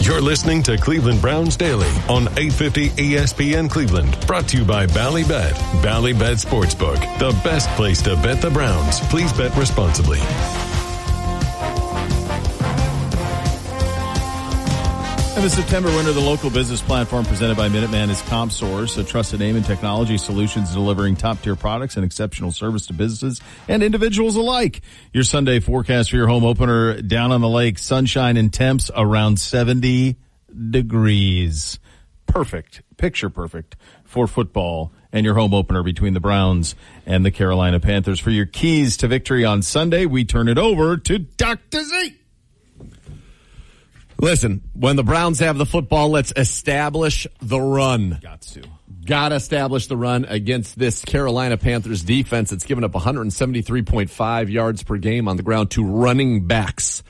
You're listening to Cleveland Browns Daily on 850 ESPN Cleveland. Brought to you by Ballybet. Ballybet Sportsbook. The best place to bet the Browns. Please bet responsibly. And the September winner of the local business platform presented by Minuteman is CompSource, a trusted name in technology solutions delivering top-tier products and exceptional service to businesses and individuals alike. Your Sunday forecast for your home opener: down on the lake, sunshine and temps around 70 degrees. Perfect, picture perfect for football and your home opener between the Browns and the Carolina Panthers. For your keys to victory on Sunday, we turn it over to Dr. Z. Listen, when the Browns have the football, let's establish the run. Got to establish the run against this Carolina Panthers defense. It's given up 173.5 yards per game on the ground to running backs.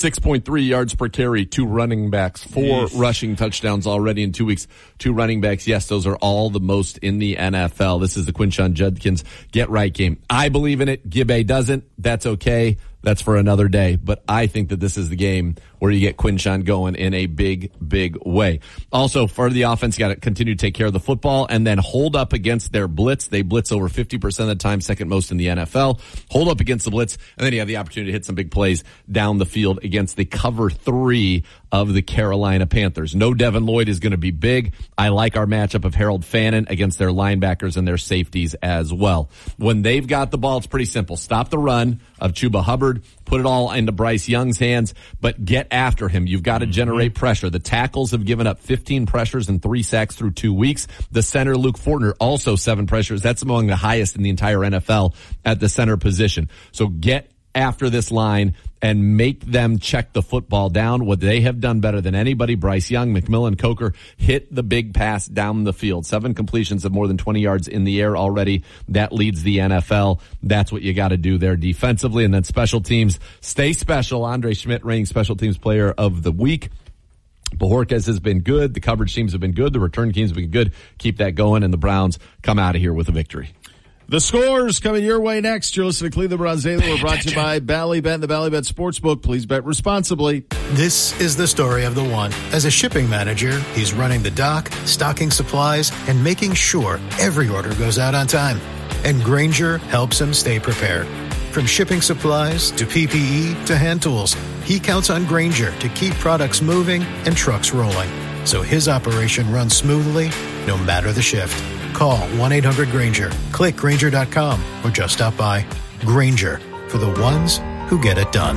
6.3 yards per carry to running backs. 4 rushing touchdowns already in 2 weeks. 2 running backs. Yes, those are all the most in the NFL. This is the Quinshon Judkins get-right game. I believe in it. Gibbe doesn't. That's okay. That's for another day. But I think that this is the game where you get Quinshon going in a big, big way. Also, for the offense, you got to continue to take care of the football and then hold up against their blitz. They blitz over 50% of the time, second most in the NFL. Hold up against the blitz, and then you have the opportunity to hit some big plays down the field against the cover 3 of the Carolina Panthers. No Devin Lloyd is going to be big. I like our matchup of Harold Fannin against their linebackers and their safeties as well. When they've got the ball, it's pretty simple. Stop the run of Chuba Hubbard, put it all into Bryce Young's hands, but get after him. You've got to generate pressure. The tackles have given up 15 pressures and 3 sacks through 2 weeks. The center, Luke Fortner, also 7 pressures. That's among the highest in the entire NFL at the center position. So get after this line and make them check the football down. What they have done better than anybody, Bryce Young, McMillan, Coker, hit the big pass down the field. 7 completions of more than 20 yards in the air already. That leads the NFL. That's what you got to do there defensively. And then special teams, stay special. Andre Schmidt, reigning special teams player of the week. Bojorquez has been good. The coverage teams have been good. The return teams have been good. Keep that going, and the Browns come out of here with a victory. The scores coming your way next. You're listening to Cleveland Browns Daily. We're brought to you by Ballybet and the Ballybet Sportsbook. Please bet responsibly. This is the story of the one. As a shipping manager, he's running the dock, stocking supplies, and making sure every order goes out on time. And Grainger helps him stay prepared. From shipping supplies to PPE to hand tools, he counts on Grainger to keep products moving and trucks rolling, so his operation runs smoothly no matter the shift. Call 1-800-GRAINGER, click Grainger.com, or just stop by. Grainger, for the ones who get it done.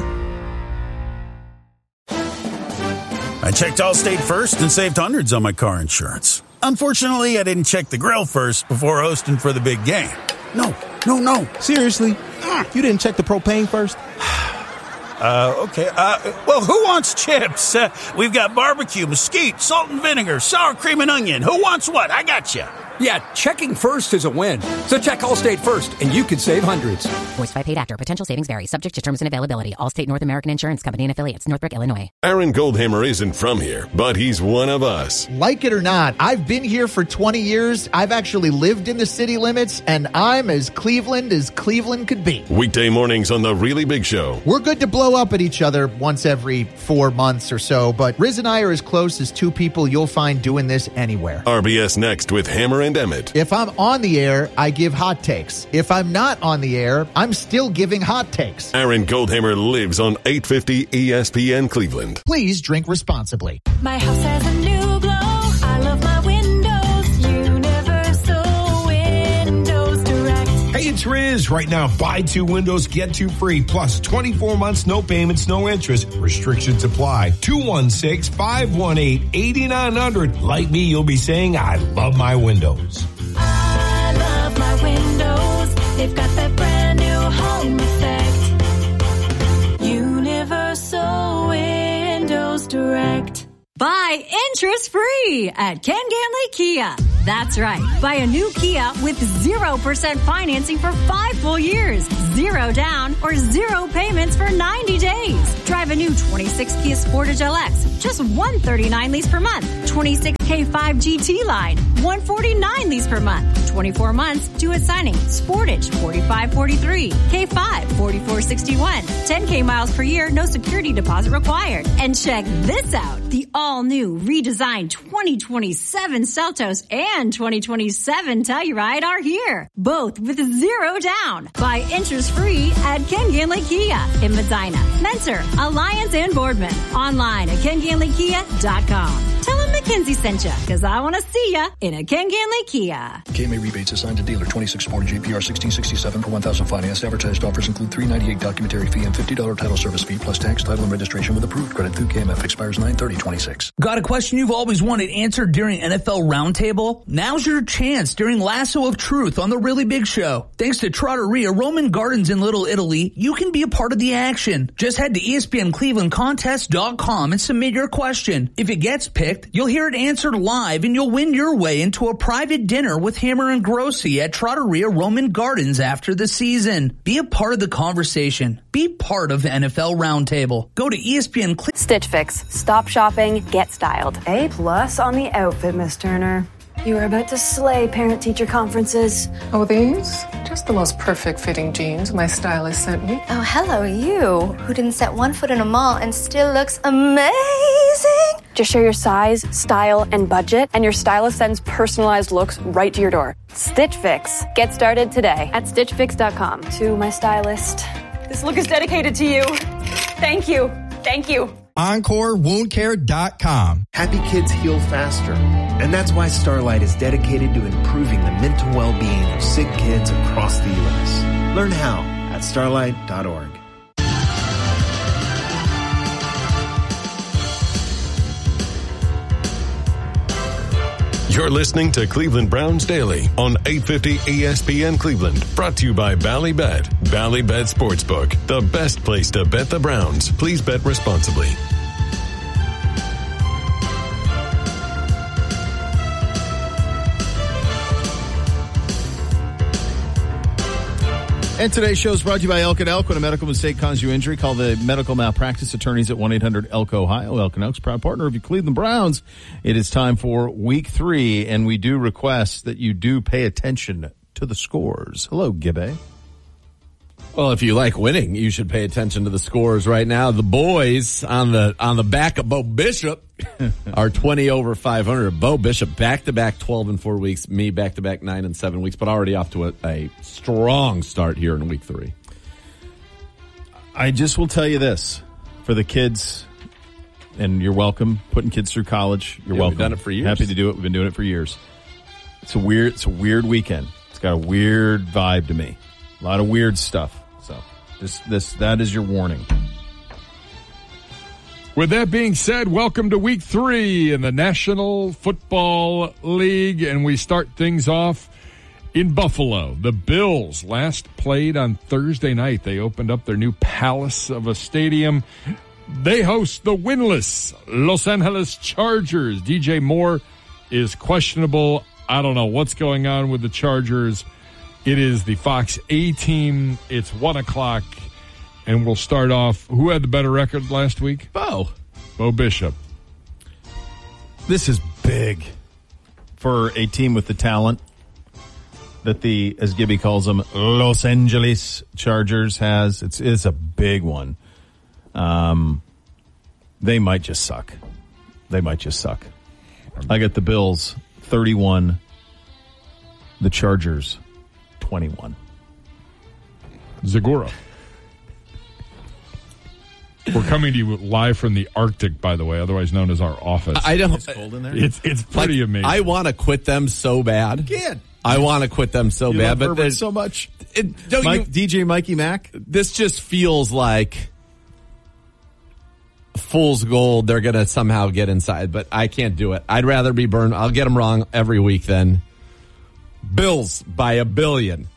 I checked Allstate first and saved hundreds on my car insurance. Unfortunately, I didn't check the grill first before hosting for the big game. No. Seriously? You didn't check the propane first? Okay. Well, who wants chips? We've got barbecue, mesquite, salt and vinegar, sour cream and onion. Who wants what? I got you. Yeah, checking first is a win. So check Allstate first, and you could save hundreds. Voiced by paid actor. Potential savings vary. Subject to terms and availability. Allstate North American Insurance Company and affiliates. Northbrook, Illinois. Aaron Goldhammer isn't from here, but he's one of us. Like it or not, I've been here for 20 years. I've actually lived in the city limits, and I'm as Cleveland could be. Weekday mornings on The Really Big Show. We're good to blow up at each other once every 4 months or so, but Riz and I are as close as 2 people you'll find doing this anywhere. RBS next with Hammer and Emmett. If I'm on the air, I give hot takes. If I'm not on the air, I'm still giving hot takes. Aaron Goldhammer lives on 850 ESPN Cleveland. Please drink responsibly. My house has a new glow. I love my windows. Universal Windows Direct. Hey, it's Riz. Right now, buy 2 windows, get 2 free. Plus 24 months, no payments, no interest. Restrictions apply. 216-518-8900. Like me, you'll be saying, I love my windows. I love my windows. They've got that brand new home effect. Universal Windows Direct. Buy interest-free at Ken Ganley Kia. That's right. Buy a new Kia with 0% financing for 5 full years, 0 down or 0 payments for 90 days. Drive a new 26 Kia Sportage LX, just $139 lease per month. 26 K5 GT line, $149 lease per month. 24 months, due at signing. Sportage, $45.43. K5, $44.61. 10K miles per year, no security deposit required. And check this out. The all-new, redesigned 2027 Seltos and 2027 Telluride are here. Both with 0 down. Buy interest-free at Ken Ganley Kia in Medina, Mentor, Alliance, and Boardman. Online at KenGanleyKia.com. Tell them McKenzie sent you, because I want to see ya in a Ken Ganley Kia. KMA rebates assigned to dealer 26 Ford JPR 1667 per 1,000 financed. Advertised offers include $398 documentary fee and $50 title service fee plus tax, title, and registration with approved credit through KMF. Expires 9/30/26. Got a question you've always wanted answered during NFL Roundtable? Now's your chance during Lasso of Truth on The Really Big Show. Thanks to Trattoria Roman Gardens in Little Italy, you can be a part of the action. Just head to ESPNClevelandContest.com and submit your question. If it gets picked, you'll hear it answered live and you'll win your way into a private dinner with Hammer and Grossi at Trattoria Roman Gardens after the season. Be a part of the conversation. Be part of NFL Roundtable. Go to ESPN Stitch Fix. Stop shopping, get styled. A+ on the outfit, Miss Turner. You are about to slay parent-teacher conferences. Oh, these? Just the most perfect fitting jeans my stylist sent me. Oh, hello, you, who didn't set one foot in a mall and still looks amazing. Just share your size, style, and budget, and your stylist sends personalized looks right to your door. Stitch Fix. Get started today at StitchFix.com. To my stylist, this look is dedicated to you. Thank you. Thank you. EncoreWoundCare.com. Happy kids heal faster. And that's why Starlight is dedicated to improving the mental well-being of sick kids across the U.S. Learn how at starlight.org. You're listening to Cleveland Browns Daily on 850 ESPN Cleveland. Brought to you by Bally Bet. Bally Bet Sportsbook, the best place to bet the Browns. Please bet responsibly. And today's show is brought to you by Elk & Elk. When a medical mistake causes you injury, call the medical malpractice attorneys at 1-800-ELK-OHIO. Elk & Elk's proud partner of your Cleveland Browns. It is time for Week 3, and we do request that you do pay attention to the scores. Hello, Gibbe. Well, if you like winning, you should pay attention to the scores right now. The boys on the back of Bo Bishop are 20 over 500. Bo Bishop back-to-back 12 and 4 weeks. Me back-to-back 9 and 7 weeks, but already off to a strong start here in Week 3. I just will tell you this. For the kids, and you're welcome, putting kids through college, you're welcome. We've done it for years. Happy to do it. We've been doing it for years. It's a weird weekend. It's got a weird vibe to me. A lot of weird stuff. So that is your warning. With that being said, welcome to Week 3 in the National Football League, and we start things off in Buffalo. The Bills last played on Thursday night. They opened up their new palace of a stadium. They host the winless Los Angeles Chargers. DJ Moore is questionable. I don't know what's going on with the Chargers. It is the Fox A team. It's 1 o'clock, and we'll start off. Who had the better record last week? Bo Bishop. This is big for a team with the talent that the, as Gibby calls them, Los Angeles Chargers has. It's a big one. They might just suck. I got the Bills 31, the Chargers 21. Zagora. We're coming to you live from the Arctic, by the way, otherwise known as our office. I don't. It's cold in there. It's pretty amazing. I want to quit them so bad. You can't. I want to quit them so bad, love but Herbert so much. DJ Mikey Mack. This just feels like fool's gold. They're going to somehow get inside, but I can't do it. I'd rather be burned. I'll get them wrong every week then. Bills by $1 billion.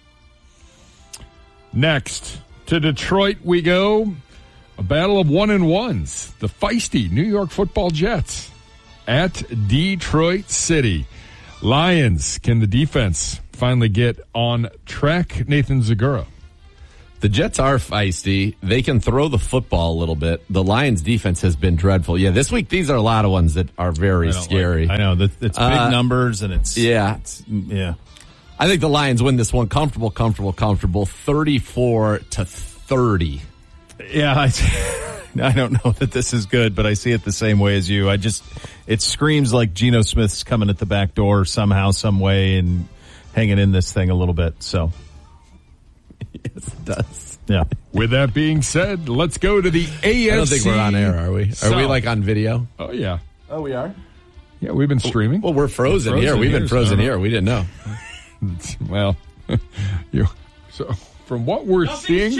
Next, to Detroit we go. A battle of 1-1s. The feisty New York Football Jets at Detroit City. Lions, can the defense finally get on track? Nathan Zagura. The Jets are feisty. They can throw the football a little bit. The Lions' defense has been dreadful. Yeah, this week these are a lot of ones that are very scary. I know. It's big numbers, and it's... Yeah. Yeah. I think the Lions win this one comfortable, 34-30. Yeah, I don't know that this is good, but I see it the same way as you. It screams like Geno Smith's coming at the back door somehow, some way, and hanging in this thing a little bit, so... Yes, it does. Yeah. With that being said, let's go to the AFC. I don't think we're on air, are we? South. Are we like on video? Oh, yeah. Oh, we are? Yeah, we've been streaming. Well, we're frozen here. We've been frozen here. We didn't know. Well, so from what we're seeing,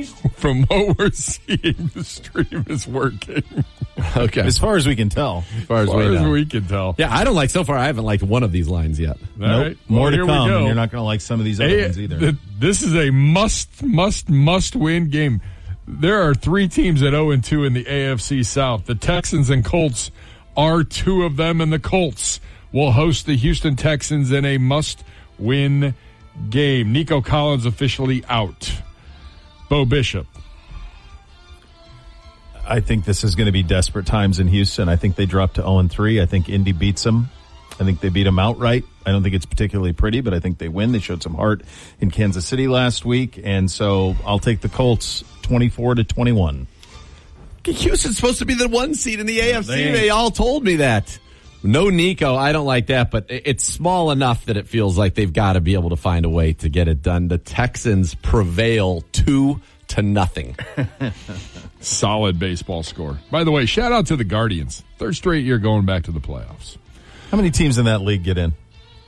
the stream is working. Okay. As far as we can tell. As far as we can tell. Yeah, I haven't liked one of these lines yet. All right. More to here come, we go. and you're not going to like some of these other ones either. This is a must win game. There are 3 teams at 0-2 in the AFC South. The Texans and Colts are 2 of them, and the Colts will host the Houston Texans in a must-win game. Nico Collins officially out. Bo Bishop. I think this is going to be desperate times in Houston. I think they drop to 0-3. I think Indy beats them. I think they beat them outright. I don't think it's particularly pretty, but I think they win. They showed some heart in Kansas City last week, and so I'll take the Colts 24-21. Houston's supposed to be the 1 seed in the AFC. They all told me that. No Nico, I don't like that, but it's small enough that it feels like they've got to be able to find a way to get it done. The Texans prevail 2-0. Solid baseball score. By the way, shout out to the Guardians. 3rd straight year going back to the playoffs. How many teams in that league get in?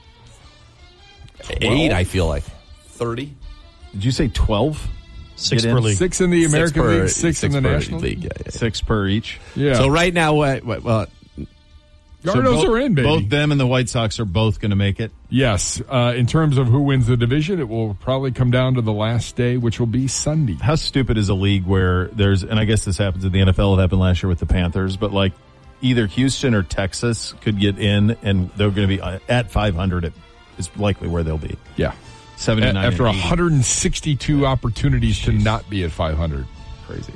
8, I feel like. 30. Did you say 12? 6 per league. 6 in the American League, 6 in the National League. Yeah. 6 per each. Yeah. So right now, Gardos are in, baby. Both them and the White Sox are both going to make it. Yes. In terms of who wins the division, it will probably come down to the last day, which will be Sunday. How stupid is a league where and I guess this happens in the NFL, it happened last year with the Panthers, but like either Houston or Texas could get in, and they're going to be at 500 is likely where they'll be. Yeah. 79 after 162 opportunities to not be at 500. Crazy.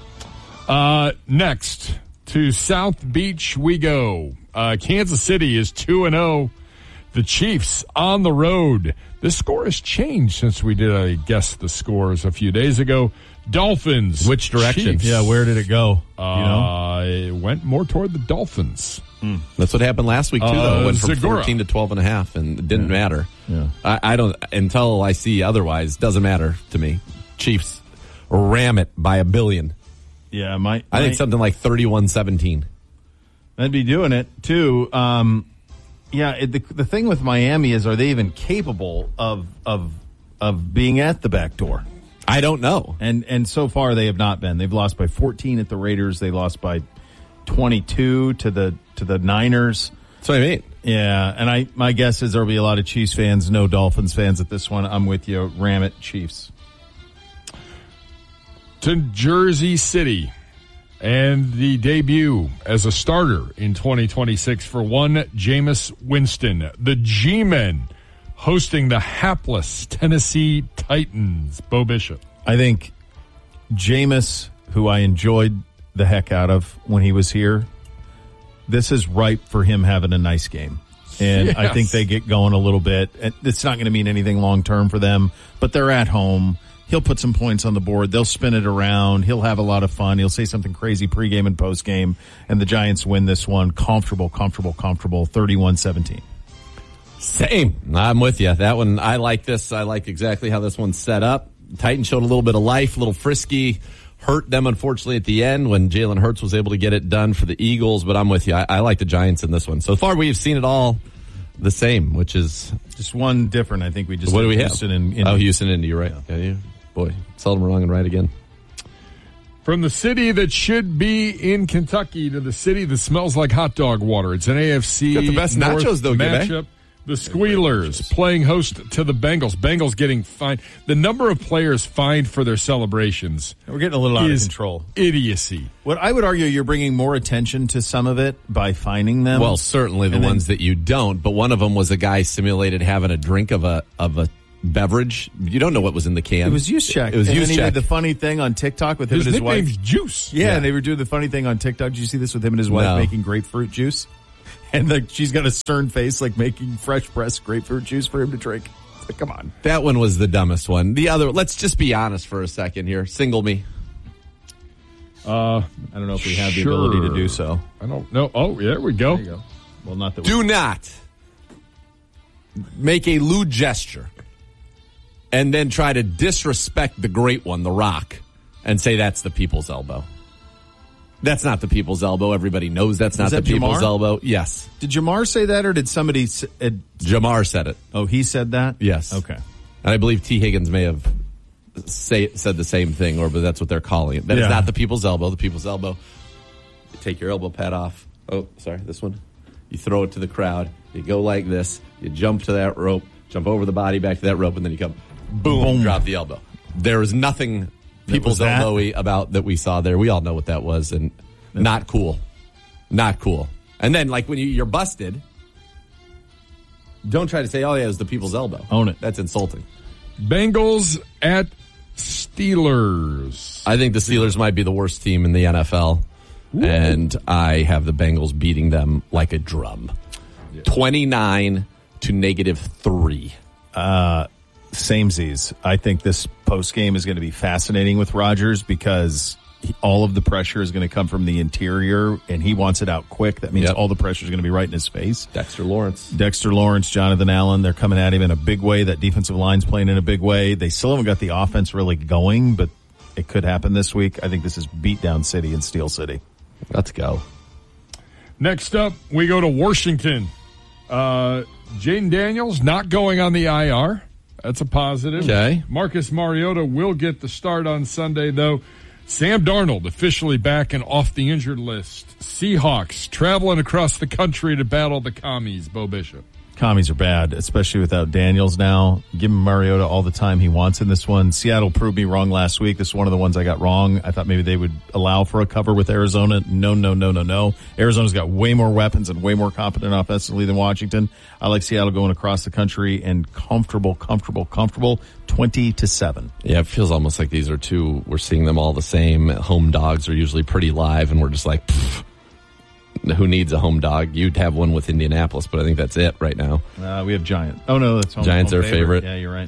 Next, to South Beach we go. Kansas City is 2-0. The Chiefs on the road. This score has changed since we did, I guess, the scores a few days ago. Dolphins. Which direction? Chiefs. Yeah, where did it go? It went more toward the Dolphins. That's what happened last week, too, though. It went from Segura. 14 to 12.5, and it didn't matter. Yeah. I don't, until I see otherwise, doesn't matter to me. Chiefs ram it by a billion. Yeah, I think something like 31-17. I'd be doing it, too. The thing with Miami is, are they even capable of being at the back door? I don't know. And so far they have not been. They've lost by 14 at the Raiders. They lost by 22 to the Niners. That's what I mean. Yeah, and my guess is there'll be a lot of Chiefs fans, no Dolphins fans at this one. I'm with you. Ram it, Chiefs. To Jersey City, and the debut as a starter in 2026 for one Jameis Winston. The G-Men hosting the hapless Tennessee Titans. Bo Bishop. I think Jameis, who I enjoyed the heck out of when he was here, this is ripe for him having a nice game. And Yes. I think they get going a little bit. It's not going to mean anything long-term for them, but they're at home. He'll put some points on the board. They'll spin it around. He'll have a lot of fun. He'll say something crazy pregame and postgame, and the Giants win this one. Comfortable, 31-17. Same. I'm with you. That one, I like this. I like exactly how this one's set up. Titans showed a little bit of life, a little frisky. Hurt them, unfortunately, at the end when Jalen Hurts was able to get it done for the Eagles. But I'm with you. I like the Giants in this one. So far, we've seen it all the same, which is just one different. I think we just what do we Houston have? And Houston, Indy. You're right. Yeah. Boy, seldom wrong and right again. From the city that should be in Kentucky to the city that smells like hot dog water. It's an AFC Got the best North nachos, though, matchup. The Squealers playing host to the Bengals. Bengals getting fined. The number of players fined for their celebrations. We're getting a little out of control. Idiocy. What I would argue, you're bringing more attention to some of it by fining them. Well, certainly the ones that you don't. But one of them was a guy simulated having a drink of a beverage. You don't know what was in the can. It was Juice Check. It was and Juice then he Check. did the funny thing on TikTok with him and his wife. nickname's Juice. Yeah, and they were doing the funny thing on TikTok. Did you see this with him and his wife No. making grapefruit juice? And she's got a stern face, like making fresh pressed grapefruit juice for him to drink. It's like, come on. That one was the dumbest one. The other, let's just be honest for a second here. Single me. I don't know if we have the Sure. ability to do so. I don't know. Oh, there we go. There you go. Well, not that. Do not make a lewd gesture and then try to disrespect the great one, The Rock, and say that's the people's elbow. That's not the people's elbow. Everybody knows that's not the people's elbow. Yes. Did Jamar say that, or did somebody? Jamar said it. Oh, he said that? Yes. Okay. And I believe T. Higgins may have said the same thing, but that's what they're calling it. That is not the people's elbow. The people's elbow. You take your elbow pad off. Oh, sorry, this one. You throw it to the crowd. You go like this. You jump to that rope, jump over the body back to that rope, and then you come, boom. Drop the elbow. There is nothing people's elbowy about that we saw there. We all know what that was, and not cool. Not cool. And then, like, when you're busted, don't try to say, oh, yeah, it was the people's elbow. Own it. That's insulting. Bengals at Steelers. I think the Steelers might be the worst team in the NFL, and I have the Bengals beating them like a drum. 29 to -3. Samesies. I think this post game is going to be fascinating with Rodgers because all of the pressure is going to come from the interior, and he wants it out quick. That means all the pressure is going to be right in his face. Dexter Lawrence, Jonathan Allen, they're coming at him in a big way. That defensive line's playing in a big way. They still haven't got the offense really going, but it could happen this week. I think this is beatdown city in Steel City. Let's go. Next up, we go to Washington. Jaden Daniels not going on the IR. That's a positive. Okay. Marcus Mariota will get the start on Sunday, though. Sam Darnold officially back and off the injured list. Seahawks traveling across the country to battle the commies. Bo Bishop. Commies are bad, especially without Daniels now. Give him Mariota all the time he wants in this one. Seattle proved me wrong last week. This is one of the ones I got wrong. I thought maybe they would allow for a cover with Arizona. No. Arizona's got way more weapons and way more competent offensively than Washington. I like Seattle going across the country and comfortable, 20-7. Yeah, it feels almost like these are two. We're seeing them all the same. Home dogs are usually pretty live, and we're just like, who needs a home dog? You'd have one with Indianapolis, but I think that's it right now. We have Giants. Oh, no, that's home. Giants home are favorite. Yeah, you're right.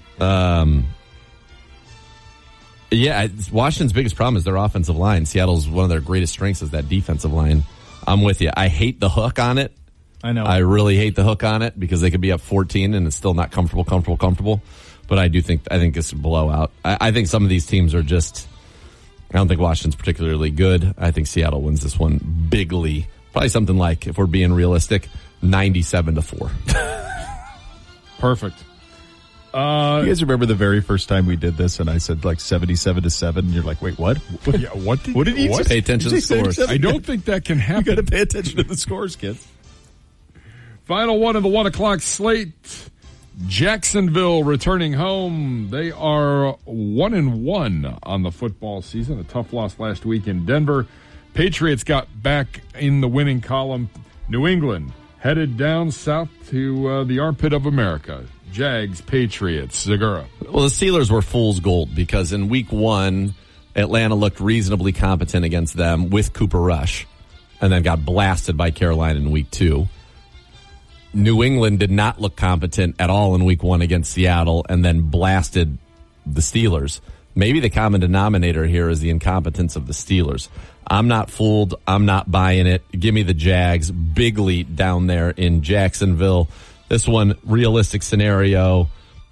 Yeah, Washington's biggest problem is their offensive line. Seattle's one of their greatest strengths is that defensive line. I'm with you. I hate the hook on it. I know. I really hate the hook on it because they could be up 14 and it's still not comfortable. But I think it's a blowout. I think some of these teams are just, I don't think Washington's particularly good. I think Seattle wins this one bigly. Probably something like, if we're being realistic, 97-4. Perfect. You guys remember the very first time we did this and I said like 77-7 and you're like, wait, what? Yeah, what did you say? Pay attention to the scores. I don't think that can happen. You got to pay attention to the scores, kids. Final one of the 1 o'clock slate. Jacksonville returning home. They are 1-1 on the football season. A tough loss last week in Denver. Patriots got back in the winning column. New England headed down south to the armpit of America. Jags, Patriots, Zagura. Well, the Steelers were fool's gold because in week 1, Atlanta looked reasonably competent against them with Cooper Rush and then got blasted by Carolina in week 2. New England did not look competent at all in week 1 against Seattle and then blasted the Steelers. Maybe the common denominator here is the incompetence of the Steelers. I'm not fooled. I'm not buying it. Give me the Jags. Big lead down there in Jacksonville. This one, realistic scenario,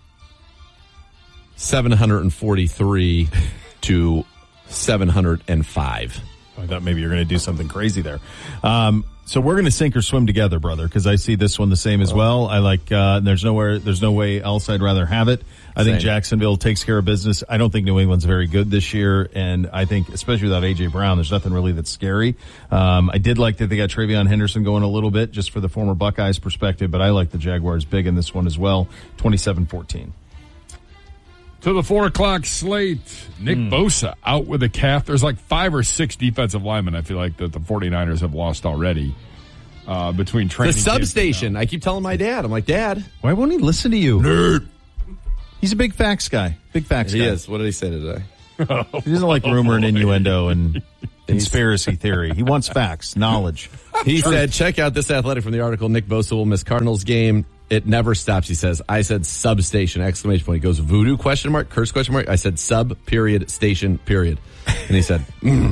743 to 705. I thought maybe you're going to do something crazy there. So we're going to sink or swim together, brother, because I see this one the same as well. I like, there's no way else I'd rather have it. I think Jacksonville takes care of business. I don't think New England's very good this year, and I think, especially without A.J. Brown, there's nothing really that's scary. I did like that they got Travion Henderson going a little bit, just for the former Buckeyes perspective, but I like the Jaguars big in this one as well, 27-14. To the 4 o'clock slate, Nick Bosa out with a calf. There's like 5 or 6 defensive linemen I feel like that the 49ers have lost already between training. The substation. I keep telling my dad. I'm like, Dad. Why won't he listen to you? Nerd. He's a big facts guy. Big facts guy. He is. What did he say today? He doesn't like rumor and innuendo and conspiracy theory. He wants facts, knowledge. He said, check out this Athletic from the article. Nick Bosa will miss Cardinals game. It never stops, he says. I said substation, exclamation point. He goes, voodoo, question mark, curse, question mark. I said sub, period, station, period. And he said,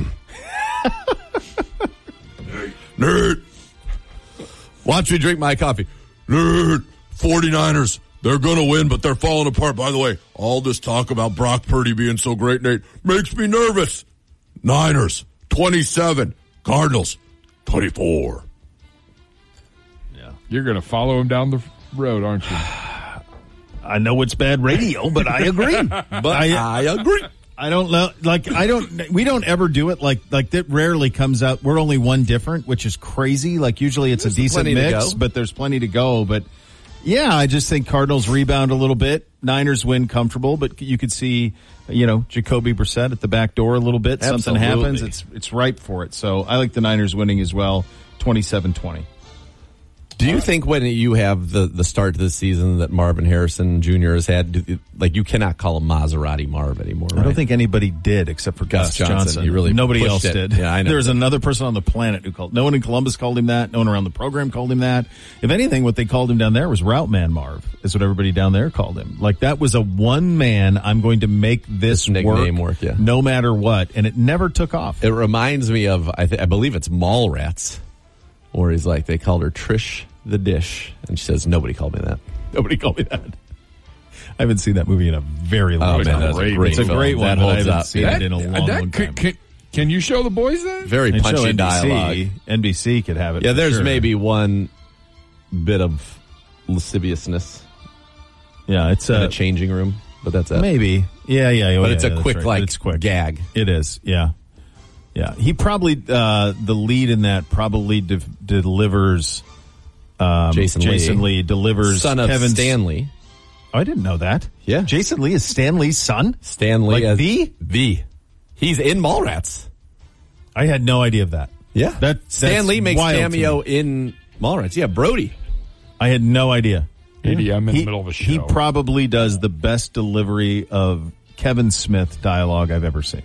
Nerd, watch me drink my coffee. Nerd, 49ers, they're going to win, but they're falling apart. By the way, all this talk about Brock Purdy being so great, Nate, makes me nervous. Niners, 27. Cardinals, 24. You're going to follow him down the road, aren't you? I know it's bad radio, but I agree. I agree. I don't know. We don't ever do it like that rarely comes out. We're only one different, which is crazy. Like usually it's a decent mix, but there's plenty to go. But yeah, I just think Cardinals rebound a little bit. Niners win comfortable, but you could see, Jacoby Brissett at the back door a little bit. Absolutely. Something happens. It's ripe for it. So I like the Niners winning as well, 27-20. Do you think when you have the start to the season that Marvin Harrison Jr. has had, you cannot call him Maserati Marv anymore, right? I don't think anybody did except for Gus Johnson. He really Nobody else pushed it. did. Yeah, I know. There's another person on the planet who called. No one in Columbus called him that. No one around the program called him that. If anything, what they called him down there was Route Man Marv. Is what everybody down there called him. Like that was a one man. I'm going to make this nickname work, yeah. No matter what, and it never took off. It reminds me of I believe it's Mallrats, where he's like they called her Trish the Dish, and she says nobody called me that. Nobody called me that. I haven't seen that movie in a very long time. That's a great it's a great film. one. That But I holds haven't up. seen it in a long time. Can you show the boys that? Very I'd show punchy NBC. dialogue. NBC could have it. Yeah, for there's sure. maybe one bit of lasciviousness. Yeah, it's in a changing room, but that's it. Maybe. Yeah. But it's a that's quick right. like It's quick. gag. It is. Yeah. He probably the lead in that probably delivers. Jason Lee delivers son of Kevin Stanley. Oh, I didn't know that. Yeah, Jason Lee is Stan Lee's son. Stan Lee, like the. He's in Mallrats. I had no idea of that. Yeah, Stan Lee makes cameo in Mallrats. Yeah, Brody. I had no idea. Maybe I'm in the middle of a show. He probably does the best delivery of Kevin Smith dialogue I've ever seen.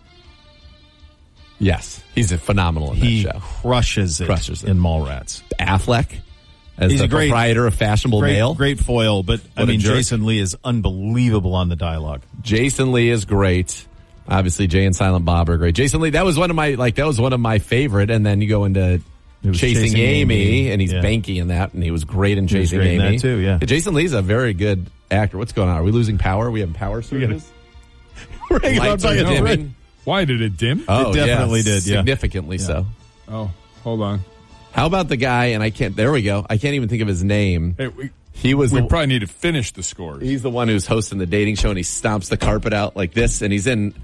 Yes, he's phenomenal in that show. Crushes it in Mallrats. Affleck as he's the a great proprietor of Fashionable Mail. Great foil, but What a jerk. Jason Lee is unbelievable on the dialogue. Jason Lee is great. Obviously, Jay and Silent Bob are great. Jason Lee, that was one of my favorite. And then you go into Chasing Amy, and he's Banky in that, and he was great in Chasing great in Amy that too, yeah. Jason Lee's a very good actor. What's going on? Are we losing power? We have power surges? Lights are dimming. Why did it dim? Oh, it definitely did. Yeah, significantly so. Oh, hold on. How about the guy? And I can't. There we go. I can't even think of his name. Hey, we probably need to finish the scores. He's the one who's hosting the dating show, and he stomps the carpet out like this. And he's in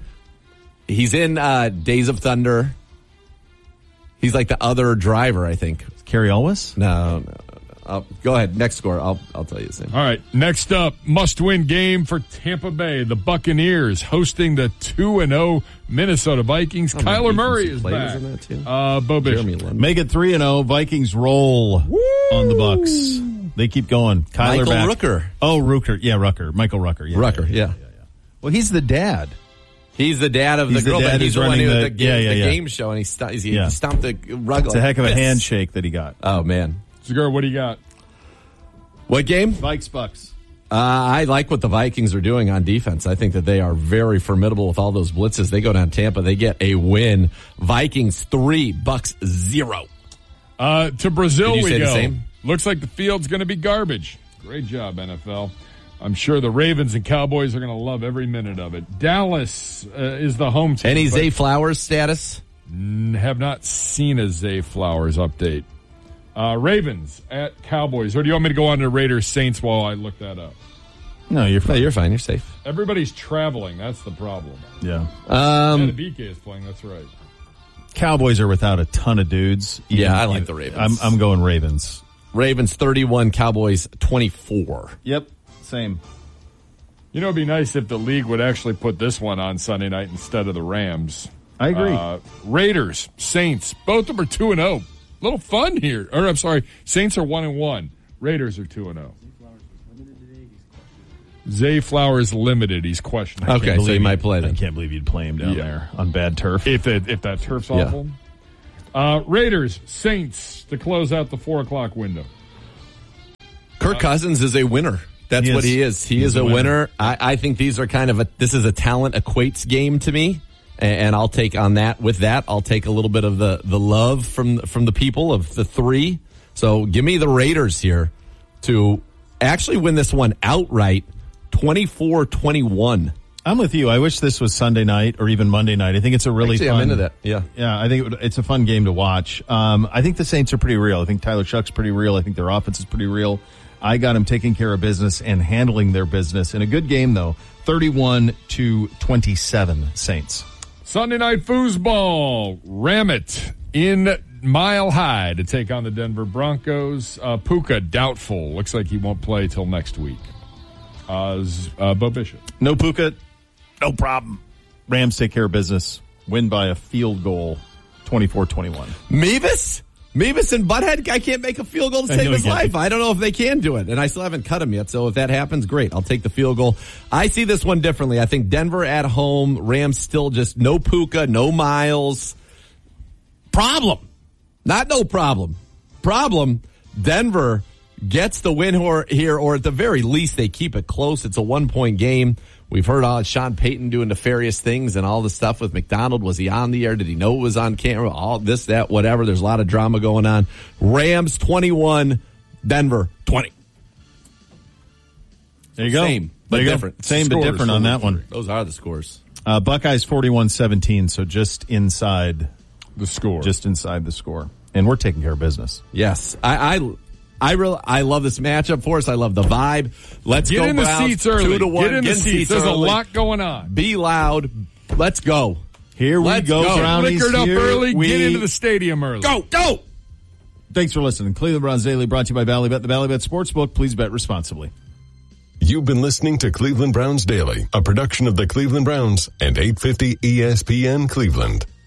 Days of Thunder. He's like the other driver, I think. Carrie Elwes? No. Go ahead. Next score. I'll tell you the same. All right. Next up, must-win game for Tampa Bay. The Buccaneers hosting the 2-0 Minnesota Vikings. Kyler Murray is back. Bo Bishop. Make it 3-0. Vikings roll on the Bucks. They keep going. Kyler Michael back. Rooker. Oh, Rooker. Yeah, Rucker. Michael Rucker. Yeah, Rucker. Yeah. Well, he's the dad. He's the dad of the girl, but he's the one who the game show, and he stomped the rug. It's a heck of a handshake that he got. Oh, man. Cigar, what do you got? What game? Vikes Bucks. I like what the Vikings are doing on defense. I think that they are very formidable with all those blitzes. They go down Tampa. They get a win. Vikings 3, Bucks 0. To Brazil Did you we say go. the same? Looks like the field's going to be garbage. Great job, NFL. I'm sure the Ravens and Cowboys are going to love every minute of it. Dallas is the home team. Any Zay Flowers status? Have not seen a Zay Flowers update. Ravens at Cowboys. Or do you want me to go on to Raiders Saints while I look that up? No, you're fine. You're fine. You're safe. Everybody's traveling. That's the problem. Yeah. And BK is playing. That's right. Cowboys are without a ton of dudes. I like the Ravens. I'm going Ravens. Ravens 31, Cowboys 24. Yep. Same. You know, it'd be nice if the league would actually put this one on Sunday night instead of the Rams. I agree. Raiders, Saints, both of them are 2-0. Little fun here. Or I'm sorry, Saints are 1-1. Raiders are 2-0. Zay Flowers limited. He's questioned. Okay, so he might play then. I can't believe you'd play him down there on bad turf. If that turf's awful. Raiders, Saints to close out the 4 o'clock window. Kirk Cousins is a winner. That's what he is. He is a winner. I think these are this is a talent equates game to me. And I'll take on that. With that, I'll take a little bit of the love from the people of the 3. So give me the Raiders here to actually win this one outright, 24-21. I'm with you. I wish this was Sunday night or even Monday night. I think it's a really fun. I'm into that. Yeah. Yeah, I think it's a fun game to watch. I think the Saints are pretty real. I think Tyler Shuck's pretty real. I think their offense is pretty real. I got them taking care of business and handling their business in a good game, though. 31-27 Saints. Sunday night foosball. Ramit in Mile High to take on the Denver Broncos. Puka doubtful. Looks like he won't play till next week. Bo Bishop. No Puka. No problem. Rams take care of business. Win by a field goal, 24-21. Mevis and Butthead guy can't make a field goal to save his life. I don't know if they can do it, and I still haven't cut him yet. So if that happens, great. I'll take the field goal. I see this one differently. I think Denver at home. Rams still just no Puka, no Miles. Problem. Not no problem. Problem. Denver gets the win here, or at the very least, they keep it close. It's a 1-point game. We've heard Sean Payton doing nefarious things and all the stuff with McDonald. Was he on the air? Did he know it was on camera? All this, that, whatever. There's a lot of drama going on. Rams 21, Denver 20. There you go. Same, but different. Same, but different on that one. Those are the scores. Buckeyes 41-17, so just inside the score. Just inside the score. And we're taking care of business. Yes. I love this matchup for us. I love the vibe. Let's get go in the Browns. seats early. 2-1. Get in the seats. There's early. A lot going on. Be loud. Let's go. Let's go. Brownies. Flickered up early. Get into the stadium early. Go. Thanks for listening. Cleveland Browns Daily brought to you by Bally Bet, the Bally Bet Sportsbook. Please bet responsibly. You've been listening to Cleveland Browns Daily, a production of the Cleveland Browns and 850 ESPN Cleveland.